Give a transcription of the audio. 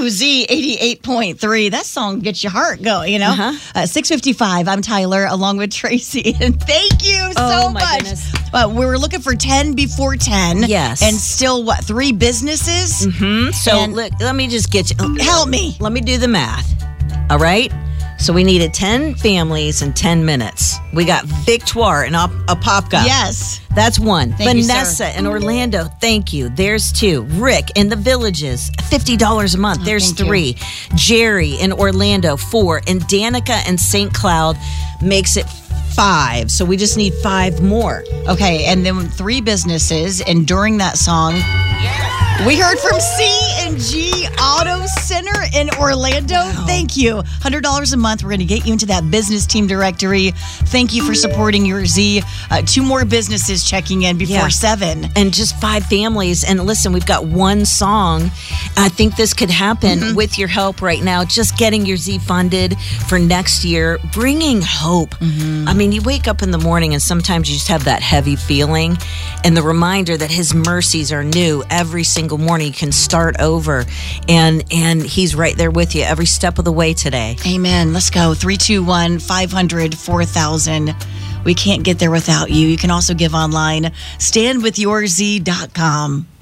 WZ 88.3. That song gets your heart going, 6:55. I'm Tyler, along with Tracy. And thank you so much. Goodness. We were looking for 10 before 10. Yes. And still, 3 businesses? Mm-hmm. So let me just get you. Help me. Let me do the math. All right? So we needed 10 families in 10 minutes. We got Victoire and Apopka. Yes. That's 1. Thank Vanessa in Orlando, thank you. There's 2. Rick in the Villages, $50 a month. There's 3. Jerry in Orlando, 4. And Danica in St. Cloud makes it 5. So we just need 5 more. Okay, and then 3 businesses. And during that song, we heard from C&G Auto Center in Orlando. Wow. Thank you. $100 a month. We're going to get you into that business team directory. Thank you for supporting your Z. 2 more businesses checking in before 7. And just 5 families. And listen, we've got 1 song. I think this could happen with your help right now. Just getting your Z funded for next year. Bringing hope. I mean, you wake up in the morning and sometimes you just have that heavy feeling. And the reminder that his mercies are new every single morning. You can start over, and he's right there with you every step of the way today. Amen. Let's go. 321-500-4000. We can't get there without you. You can also give online. StandWithYourZ.com.